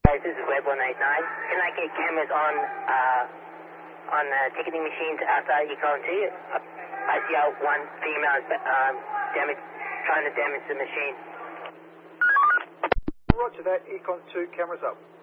Guys, this is Web 189. Can I get cameras on ticketing machines outside Econ 2? I see out one female trying to damage the machine. Roger that, Econ 2, cameras up.